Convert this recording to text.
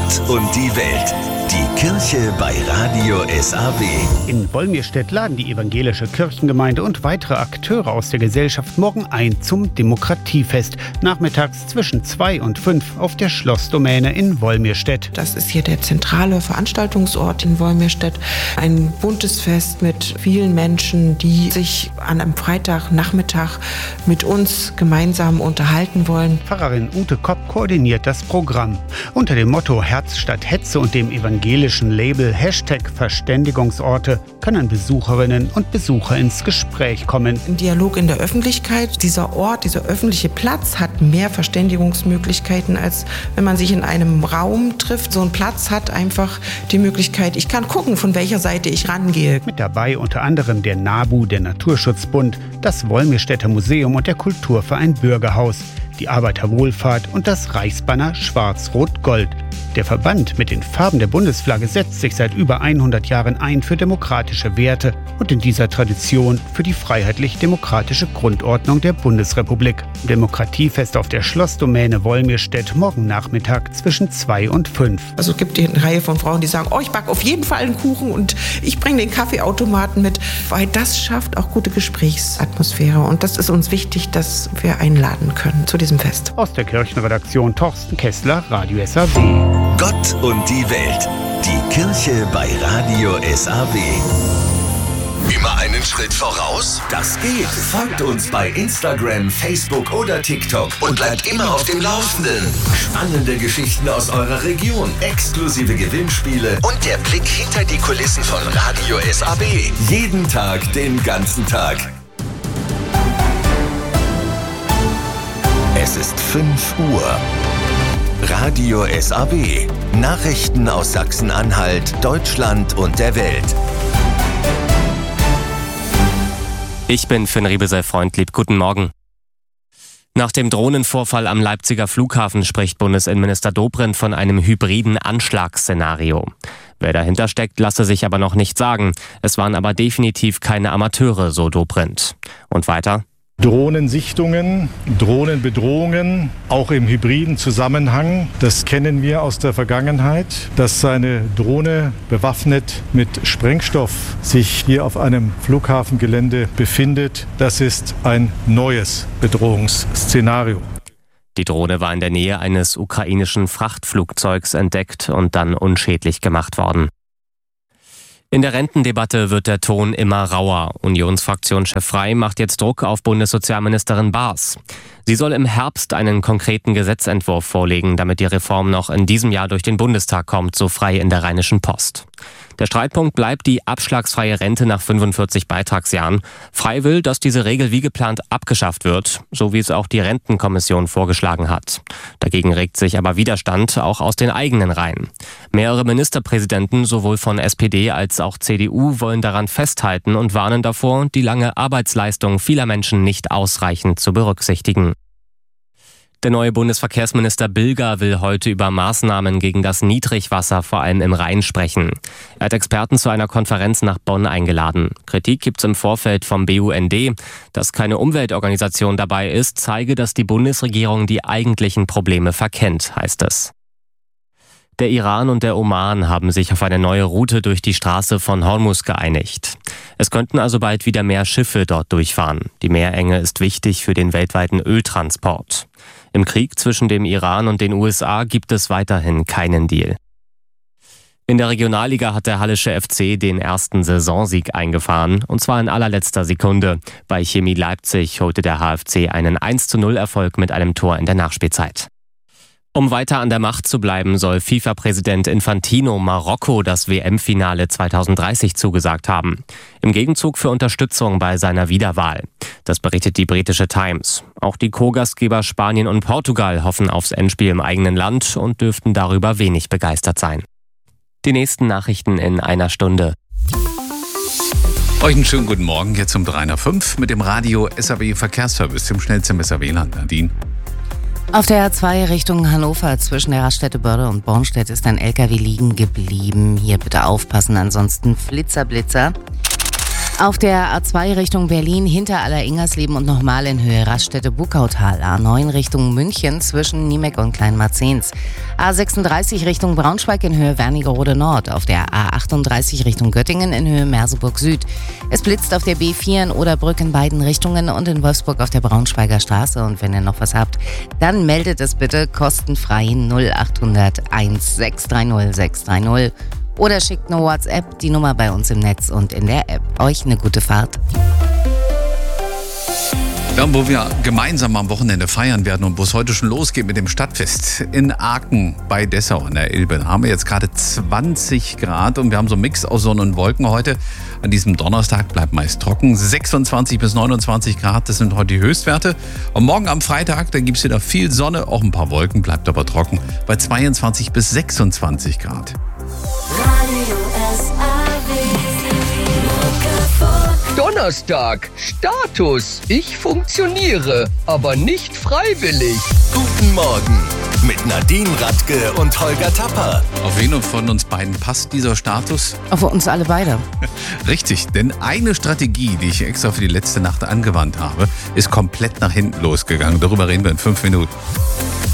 Gott und die Welt. Die Kirche bei Radio SAW. In Wolmirstedt laden die evangelische Kirchengemeinde und weitere Akteure aus der Gesellschaft morgen ein zum Demokratiefest. Nachmittags zwischen 2 und 5 auf der Schlossdomäne in Wolmirstedt. Das ist hier der zentrale Veranstaltungsort in Wolmirstedt. Ein buntes Fest mit vielen Menschen, die sich an einem Freitagnachmittag mit uns gemeinsam unterhalten wollen. Pfarrerin Ute Kopp koordiniert das Programm. Unter dem Motto Herz statt Hetze und dem evangelischen Label #Verständigungsorte können Besucherinnen und Besucher ins Gespräch kommen. Ein Dialog in der Öffentlichkeit. Dieser Ort, dieser öffentliche Platz hat mehr Verständigungsmöglichkeiten, als wenn man sich in einem Raum trifft. So ein Platz hat einfach die Möglichkeit, ich kann gucken, von welcher Seite ich rangehe. Mit dabei unter anderem der NABU, der Naturschutzbund, das Wolmirstedter Museum und der Kulturverein Bürgerhaus, die Arbeiterwohlfahrt und das Reichsbanner Schwarz-Rot-Gold. Der Verband mit den Farben der Bundesflagge setzt sich seit über 100 Jahren ein für demokratische Werte und in dieser Tradition für die freiheitlich-demokratische Grundordnung der Bundesrepublik. Demokratiefest auf der Schlossdomäne Wolmirstedt morgen Nachmittag zwischen 2 und 5. Also es gibt eine Reihe von Frauen, die sagen, ich backe auf jeden Fall einen Kuchen und ich bringe den Kaffeeautomaten mit, weil das schafft auch gute Gesprächsatmosphäre und das ist uns wichtig, dass wir einladen können zu diesem Fest. Aus der Kirchenredaktion Thorsten Kessler, Radio SAW. Gott und die Welt. Die Kirche bei Radio SAW. Immer einen Schritt voraus? Das geht. Folgt uns bei Instagram, Facebook oder TikTok und bleibt immer auf dem Laufenden. Spannende Geschichten aus eurer Region, exklusive Gewinnspiele und der Blick hinter die Kulissen von Radio SAW. Jeden Tag, den ganzen Tag. Es ist 5 Uhr. Radio SAW. Nachrichten aus Sachsen-Anhalt, Deutschland und der Welt. Ich bin Finn Riebesell-Freundlieb. Guten Morgen. Nach dem Drohnenvorfall am Leipziger Flughafen spricht Bundesinnenminister Dobrindt von einem hybriden Anschlagsszenario. Wer dahinter steckt, lasse sich aber noch nicht sagen. Es waren aber definitiv keine Amateure, so Dobrindt. Und weiter: Drohnensichtungen, Drohnenbedrohungen, auch im hybriden Zusammenhang, das kennen wir aus der Vergangenheit. Dass eine Drohne bewaffnet mit Sprengstoff sich hier auf einem Flughafengelände befindet, das ist ein neues Bedrohungsszenario. Die Drohne war in der Nähe eines ukrainischen Frachtflugzeugs entdeckt und dann unschädlich gemacht worden. In der Rentendebatte wird der Ton immer rauer. Unionsfraktionschef Frey macht jetzt Druck auf Bundessozialministerin Baas. Sie soll im Herbst einen konkreten Gesetzentwurf vorlegen, damit die Reform noch in diesem Jahr durch den Bundestag kommt, so Frey in der Rheinischen Post. Der Streitpunkt bleibt die abschlagsfreie Rente nach 45 Beitragsjahren. Frey will, dass diese Regel wie geplant abgeschafft wird, so wie es auch die Rentenkommission vorgeschlagen hat. Dagegen regt sich aber Widerstand auch aus den eigenen Reihen. Mehrere Ministerpräsidenten, sowohl von SPD als auch CDU, wollen daran festhalten und warnen davor, die lange Arbeitsleistung vieler Menschen nicht ausreichend zu berücksichtigen. Der neue Bundesverkehrsminister Bilger will heute über Maßnahmen gegen das Niedrigwasser vor allem im Rhein sprechen. Er hat Experten zu einer Konferenz nach Bonn eingeladen. Kritik gibt's im Vorfeld vom BUND. Dass keine Umweltorganisation dabei ist, zeige, dass die Bundesregierung die eigentlichen Probleme verkennt, heißt es. Der Iran und der Oman haben sich auf eine neue Route durch die Straße von Hormuz geeinigt. Es könnten also bald wieder mehr Schiffe dort durchfahren. Die Meerenge ist wichtig für den weltweiten Öltransport. Im Krieg zwischen dem Iran und den USA gibt es weiterhin keinen Deal. In der Regionalliga hat der Hallische FC den ersten Saisonsieg eingefahren, und zwar in allerletzter Sekunde. Bei Chemie Leipzig holte der HFC einen 1:0-Erfolg mit einem Tor in der Nachspielzeit. Um weiter an der Macht zu bleiben, soll FIFA-Präsident Infantino Marokko das WM-Finale 2030 zugesagt haben. Im Gegenzug für Unterstützung bei seiner Wiederwahl. Das berichtet die britische Times. Auch die Co-Gastgeber Spanien und Portugal hoffen aufs Endspiel im eigenen Land und dürften darüber wenig begeistert sein. Die nächsten Nachrichten in einer Stunde. Euch einen schönen guten Morgen, jetzt um 3:05 mit dem Radio SAW Verkehrsservice, dem schnellsten SAW-Land. Nadine. Auf der A2 Richtung Hannover zwischen der Raststätte Börde und Bornstedt ist ein LKW liegen geblieben. Hier bitte aufpassen, ansonsten Flitzer. Auf der A2 Richtung Berlin hinter Aller-Ingersleben und nochmal in Höhe Raststätte-Buckautal. A9 Richtung München zwischen Niemek und Kleinmarzens. A36 Richtung Braunschweig in Höhe Wernigerode Nord. Auf der A38 Richtung Göttingen in Höhe Merseburg Süd. Es blitzt auf der B4 in Oderbrück in beiden Richtungen und in Wolfsburg auf der Braunschweiger Straße. Und wenn ihr noch was habt, dann meldet es bitte kostenfrei 0800 1630 630. Oder schickt eine WhatsApp, die Nummer bei uns im Netz und in der App. Euch eine gute Fahrt. Ja, wo wir gemeinsam am Wochenende feiern werden und wo es heute schon losgeht mit dem Stadtfest in Aachen bei Dessau an der Elbe. Da haben wir jetzt gerade 20 Grad und wir haben so einen Mix aus Sonne und Wolken heute. An diesem Donnerstag bleibt meist trocken. 26 bis 29 Grad, das sind heute die Höchstwerte. Und morgen am Freitag, da gibt es wieder viel Sonne, auch ein paar Wolken, bleibt aber trocken bei 22 bis 26 Grad. Donnerstag, Status, ich funktioniere, aber nicht freiwillig. Guten Morgen mit Nadine Radke und Holger Tapper. Auf wen von uns beiden passt dieser Status? Auf uns alle beide. Richtig, denn eine Strategie, die ich extra für die letzte Nacht angewandt habe, ist komplett nach hinten losgegangen. Darüber reden wir in 5 Minuten.